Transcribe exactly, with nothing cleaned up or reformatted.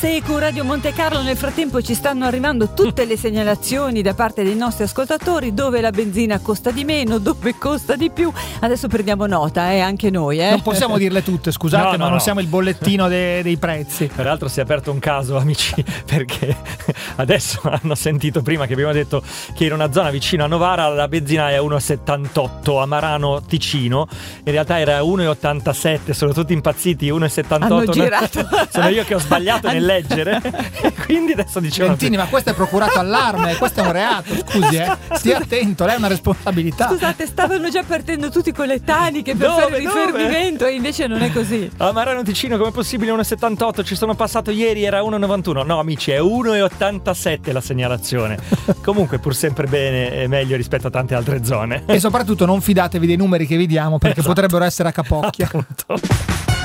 sei con Radio Monte Carlo. Nel frattempo ci stanno arrivando tutte le segnalazioni da parte dei nostri ascoltatori, dove la benzina costa di meno, dove costa di più. Adesso prendiamo nota, eh, anche noi. Eh. Non possiamo dirle tutte, scusate, No, no, ma non no. siamo il bollettino de- dei prezzi. Peraltro si è aperto un caso, amici, perché adesso hanno sentito prima che abbiamo detto che in una zona vicino a Novara la benzina è a uno virgola settantotto, a Marano Ticino in realtà era a uno virgola ottantasette, sono tutti impazziti, uno virgola settantotto. Hanno girato. Sono io che ho sbagliato nel leggere e quindi adesso dicevano Ventini, ma questo è procurato allarme, questo è un reato, scusi, eh. Stia attento, lei ha una responsabilità. Scusate, stavano già partendo tutti con le taniche per Dove, fare il dove? riferimento e invece non è così. a Marano Ticino com'è possibile uno virgola settantotto? Ci sono passato ieri, era uno virgola novantuno. No amici, è uno virgola ottantasette la segnalazione. Comunque pur sempre bene e meglio rispetto a tante altre zone. E soprattutto non fidatevi dei numeri che vi diamo, perché Esatto. potrebbero essere a capocchia. Appunto.